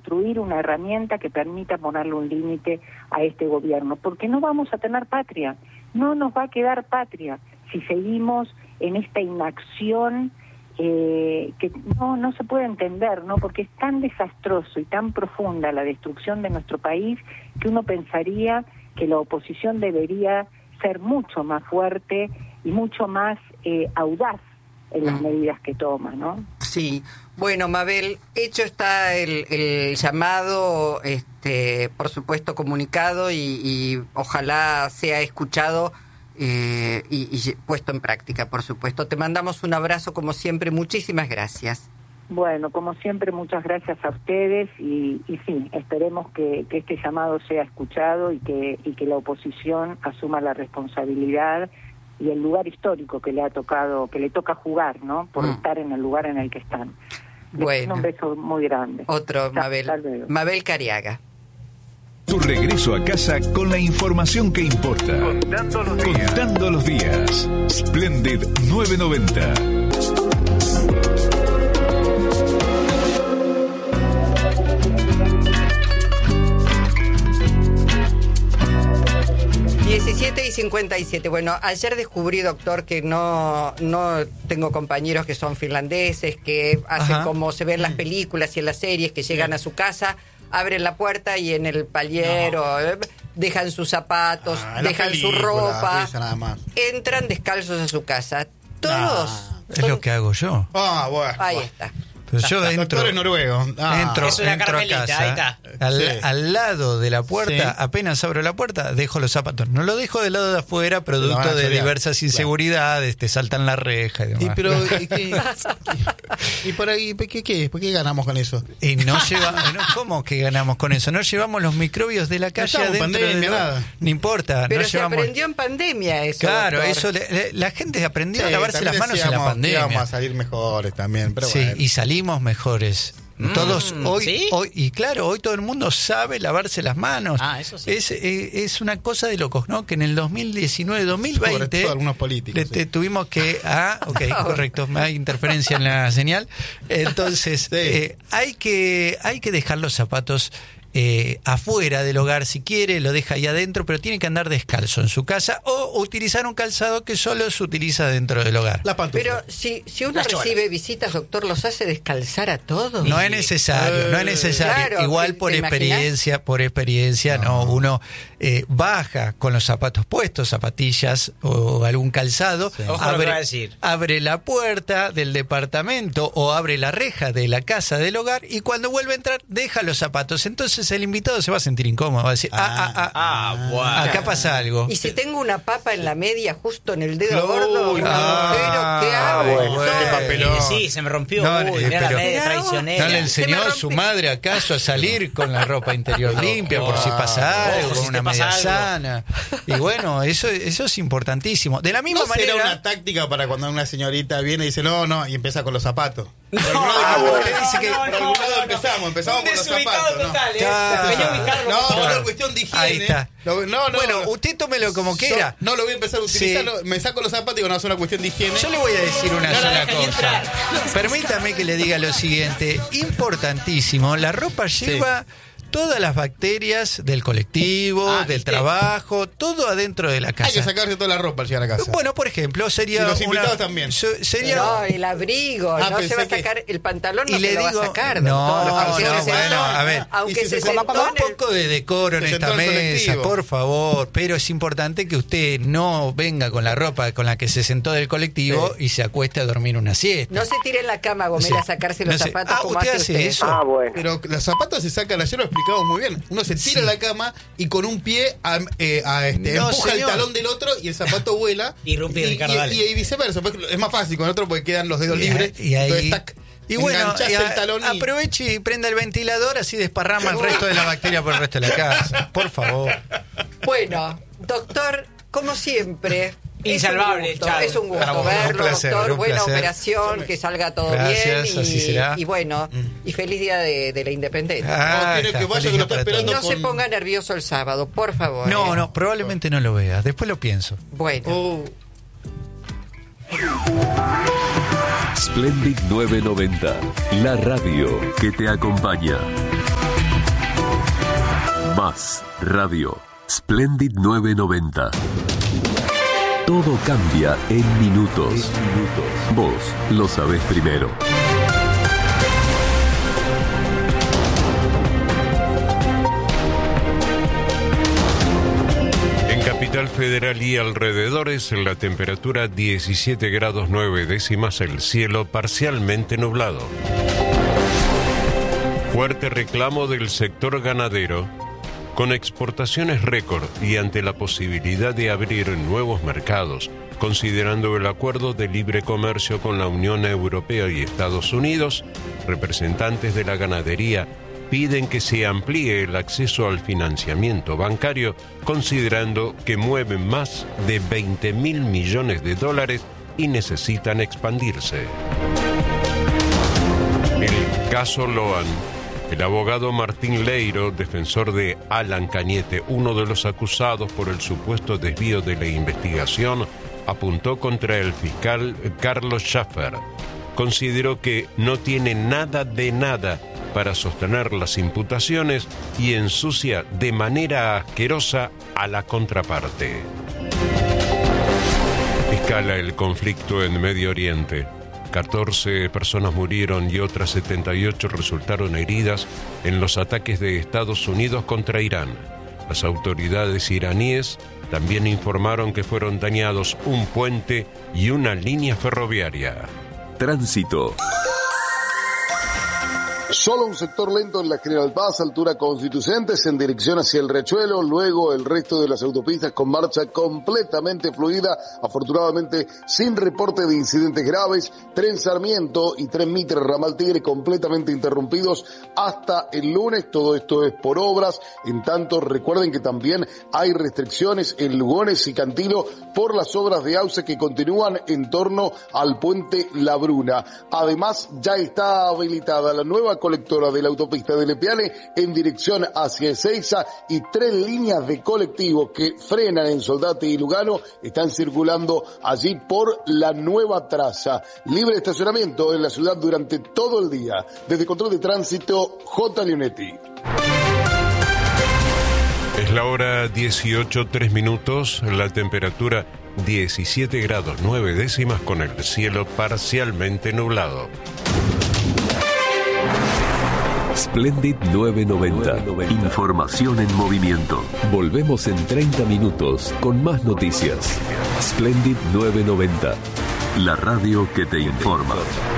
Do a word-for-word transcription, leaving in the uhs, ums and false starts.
construir una herramienta que permita ponerle un límite a este gobierno, porque no vamos a tener patria, no nos va a quedar patria si seguimos en esta inacción eh, que no, no se puede entender, ¿no? Porque es tan desastroso y tan profunda la destrucción de nuestro país que uno pensaría que la oposición debería ser mucho más fuerte y mucho más eh, audaz en las medidas que toma, ¿no? Sí. Bueno, Mabel, hecho está el, el llamado, este, por supuesto comunicado y, y ojalá sea escuchado eh, y, y puesto en práctica, por supuesto. Te mandamos un abrazo como siempre, muchísimas gracias. Bueno, como siempre, muchas gracias a ustedes y, y sí, esperemos que, que este llamado sea escuchado y que, y que la oposición asuma la responsabilidad y el lugar histórico que le ha tocado, que le toca jugar, ¿no? Por mm. estar en el lugar en el que están. Les bueno. Un beso muy grande. Otro, Mabel. Mabel Cariaga. Tu regreso a casa con la información que importa. Contando los días. Contando los días. Splendid nueve noventa. diecisiete y cincuenta y siete. Bueno, ayer descubrí, doctor, que no, no tengo compañeros que son finlandeses, que hacen Ajá. como se ven en las películas y en las series, que llegan a su casa, abren la puerta y en el paliero no. eh, dejan sus zapatos, ah, dejan película, su ropa, nada más. Entran descalzos a su casa. Todos. Ah, es lo que hago yo. Ah, bueno. Ahí bueno. está. Pero yo dentro, Doctor noruego. Ah, entro, es una entro a casa, ahí está. Al, sí. al lado de la puerta, sí. apenas abro la puerta, dejo los zapatos. No lo dejo del lado de afuera, producto de diversas inseguridades, claro. te saltan la reja y demás. ¿Y, pero, ¿y, qué, ¿y por ahí qué, qué, por qué ganamos con eso? Y no llevamos, no, ¿cómo que ganamos con eso? No llevamos los microbios de la calle no adentro. Pandemia, de, nada. No importa. Pero no se llevamos... aprendió en pandemia eso. Claro, doctor. eso le, le, la gente aprendió sí, a lavarse las manos decíamos, en la pandemia. Íbamos a salir mejores también, pero sí, bueno. y salimos mejores. Todos mm, hoy, ¿sí? hoy, y claro, hoy todo el mundo sabe lavarse las manos. Ah, eso sí. Es, eh, es una cosa de locos, ¿no? Que en el dos mil diecinueve, dos mil veinte, sobre todo algunos políticos, le, sí. te, tuvimos que, ah, ok, correcto, hay interferencia en la señal. Entonces, sí. eh, hay que, hay que dejar los zapatos Eh, afuera del hogar si quiere, lo deja ahí adentro, pero tiene que andar descalzo en su casa o utilizar un calzado que solo se utiliza dentro del hogar. La pantufla. Pero si, si uno recibe visitas, doctor, ¿los hace descalzar a todos? No es necesario, no es necesario. Claro, Igual por experiencia, por experiencia, no, no uno eh, baja con los zapatos puestos, zapatillas o algún calzado, sí. Ojo abre, lo que va a decir. abre la puerta del departamento o abre la reja de la casa del hogar y cuando vuelve a entrar deja los zapatos. Entonces el invitado se va a sentir incómodo, va a decir, ah, ah, ah, ah bueno. acá pasa algo. Y si tengo una papa en la media justo en el dedo No, gordo, un ah, agujero, ¿qué hago? bueno, doctor? qué papelón. Sí, se me rompió. No, Uy, eh, mirá la pero- media traicionera. ¿No le enseñó Se me su rompe- madre acaso a salir con la ropa interior limpia por si pasa algo, Ojo, con si una te pasa media algo. sana? Y bueno, eso, eso es importantísimo. De la misma ¿No manera... será una táctica para cuando una señorita viene y dice no, no, y empieza con los zapatos? No, Por algún lado, ah, como bueno. que dice que No, por no, algún no, lado no. empezamos, empezamos Un con los desubicado zapatos, ¿no? total, ¿eh? Claro. Venía a ubicarlo. No, Claro. no es cuestión de higiene. Ahí está. Lo- no, no, bueno, no. usted tómelo como Yo quiera. no lo voy a empezar a utilizar, Sí. lo- me saco los zapatos y digo, no, es una cuestión de higiene. Yo le voy a decir una No la sola dejan ni cosa. entrar. Permítame que le diga lo siguiente. Importantísimo. La ropa lleva todas las bacterias del colectivo, Ah, del ¿viste? trabajo, todo adentro de la casa. Hay que sacarse toda la ropa al llegar a casa. Bueno, por ejemplo, sería Y los una- invitados también. so- sería No, el abrigo, Ah, no se pensé va a que- sacar el pantalón, no y se le lo digo, va a sacar, no, doctor. Aunque no, se sentó- bueno, a ver, aunque y si se se sentó coma- en un el- poco de decoro en Se esta sentó en el mesa, colectivo. por favor, pero es importante que usted no venga con la ropa con la que se sentó del colectivo Sí. y se acueste a dormir una siesta. No se tire en la cama, Gomera, Sí. a sacarse los No sé. zapatos Ah, como ¿usted hace hace usted. eso? Ah, bueno. Pero los zapatos se sacan, ayer lo explicamos muy bien. Uno se tira Sí. a la cama y con un pie a, eh, a, este, No, empuja señor. el talón del otro y el zapato vuela. Irrumpe, y, Ricardo, y, dale. y, y viceversa. Porque es más fácil con el otro porque quedan los dedos Y- libres. y ahí- entonces, tac, Y bueno, enganchás y a- el talón y... aproveche y prenda el ventilador, así desparrama el resto de la bacteria por el resto de la casa. Por favor. Bueno, doctor, como siempre. Insalvable, es un gusto, chao. es un gusto Para vos, verlo, un placer, doctor. un Buena placer. operación, que salga todo Gracias, bien. Y, así será. y bueno, y feliz día de, de la independencia. Ah, tiene está, que vaya feliz que lo está para todos. Y esperando. no se con- ponga nervioso el sábado, por favor. No, eh. no, probablemente no lo vea. Después lo pienso. Bueno. Oh. Splendid nueve noventa, la radio que te acompaña. Más Radio. Splendid nueve noventa. Todo cambia en minutos. Vos lo sabés primero. En Capital Federal y alrededores, la temperatura diecisiete grados nueve décimas, el cielo parcialmente nublado. Fuerte reclamo del sector ganadero. Con exportaciones récord y ante la posibilidad de abrir nuevos mercados, considerando el acuerdo de libre comercio con la Unión Europea y Estados Unidos, representantes de la ganadería piden que se amplíe el acceso al financiamiento bancario, considerando que mueven más de veinte mil millones de dólares y necesitan expandirse. El caso Loan. El abogado Martín Leiro, defensor de Alan Cañete, uno de los acusados por el supuesto desvío de la investigación, apuntó contra el fiscal Carlos Schaffer. Consideró que no tiene nada de nada para sostener las imputaciones y ensucia de manera asquerosa a la contraparte. Escala el conflicto en Medio Oriente. catorce personas murieron y otras setenta y ocho resultaron heridas en los ataques de Estados Unidos contra Irán. Las autoridades iraníes también informaron que fueron dañados un puente y una línea ferroviaria. Tránsito. Solo un sector lento en la General Paz, altura Constituyentes, en dirección hacia el Riachuelo, luego el resto de las autopistas con marcha completamente fluida, afortunadamente sin reporte de incidentes graves. Tren Sarmiento y Tren Mitre Ramal Tigre completamente interrumpidos hasta el lunes, todo esto es por obras. En tanto, recuerden que también hay restricciones en Lugones y Cantilo por las obras de AUCE que continúan en torno al puente La Bruna. Además, ya está habilitada la nueva colectora de la autopista de Lepiane en dirección hacia Ezeiza y tres líneas de colectivos que frenan en Soldati y Lugano están circulando allí por la nueva traza. Libre estacionamiento en la ciudad durante todo el día. Desde Control de Tránsito, J. Leonetti. Es la hora dieciocho, tres minutos, la temperatura diecisiete grados nueve décimas con el cielo parcialmente nublado. Splendid nueve noventa. Información en movimiento. Volvemos en treinta minutos con más noticias. Splendid nueve noventa. La radio que te informa.